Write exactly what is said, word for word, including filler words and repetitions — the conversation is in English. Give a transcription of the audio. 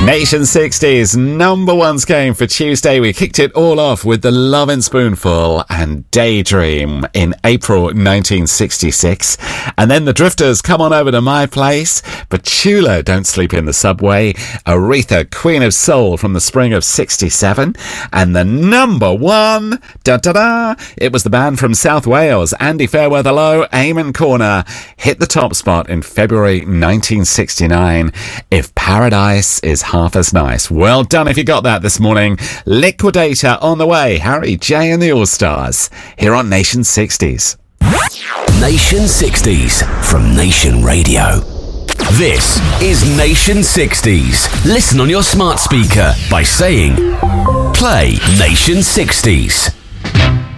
Nation sixties, number ones game for Tuesday. We kicked it all off with the Lovin' Spoonful and Daydream in April nineteen sixty-six. And then the Drifters, Come On Over to My Place. Petula, Don't Sleep in the Subway. Aretha, Queen of Soul from the spring of sixty-seven. And the number one, da-da-da, it was the band from South Wales, Andy Fairweather Low, Amen Corner, hit the top spot in February nineteen sixty-nine. If Paradise is half as nice. Well done if you got that this morning. Liquidator on the way. Harry J and the All-Stars here on Nation sixties. Nation sixties from Nation Radio. This is Nation sixties. Listen on your smart speaker by saying, play Nation sixties.